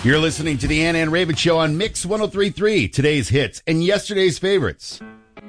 You're listening to the Ann and Raven Show on Mix 103.3. Today's hits and yesterday's favorites.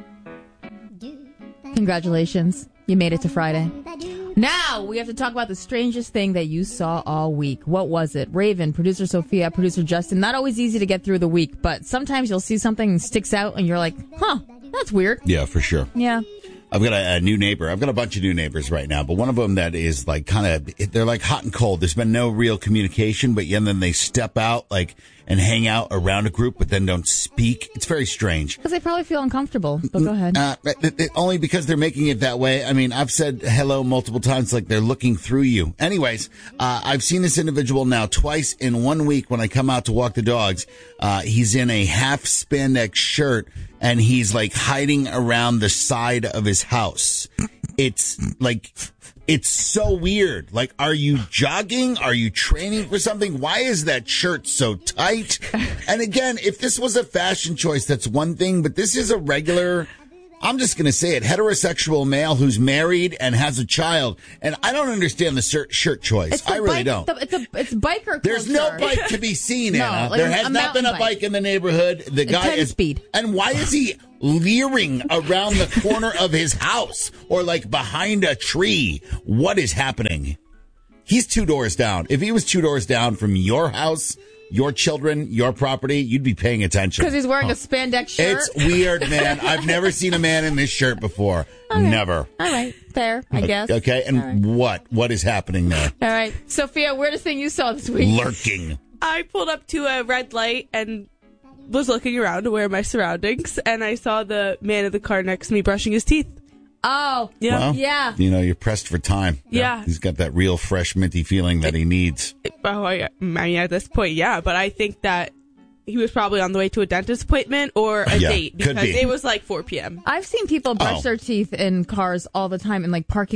Congratulations. You made it to Friday. Now, we have to talk about the strangest thing that you saw all week. What was it? Raven, producer Sophia, producer Justin. Not always easy to get through the week, but sometimes you'll see something that sticks out and you're like, huh, that's weird. Yeah, for sure. Yeah. I've got a new neighbor. I've got a bunch of new neighbors right now, but one of them that is like kind of, they're like hot and cold. There's been no real communication, but then they step out like and hang out around a group, but then don't speak. It's very strange. Because they probably feel uncomfortable, but go ahead. Only because they're making it that way. I mean, I've said hello multiple times, like they're looking through you. Anyways, I've seen this individual now twice in 1 week when I come out to walk the dogs. He's in a half spandex shirt and he's like hiding around the side of his house. It's like, it's so weird. Like, are you jogging? Are you training for something? Why is that shirt so tight? And again, if this was a fashion choice, that's one thing, but this is a regular, I'm just going to say it, heterosexual male who's married and has a child. And I don't understand the shirt choice. I really don't. It's biker culture. There's no bike to be seen, No, Anna. like There has not been a bike in the neighborhood. The guy is 10-speed. And why is he leering around the corner of his house or like behind a tree? What is happening? He's 2 doors down. If he was 2 doors down from your house, your children, your property, you'd be paying attention. Because he's wearing a spandex shirt? It's weird, man. I've never seen a man in this shirt before. Okay. Never. All right. Fair, I guess. Okay. And what is happening there? All right. Sophia, weirdest thing you saw this week? Lurking. I pulled up to a red light and was looking around to where my surroundings, and I saw the man in the car next to me brushing his teeth. Oh, yeah. Well, yeah. You know, you're pressed for time. Yeah. He's got that real fresh, minty feeling that he needs. Oh, I mean, at this point, yeah, but I think that he was probably on the way to a dentist appointment or a date because it was like 4 p.m. I've seen people brush their teeth in cars all the time in like parking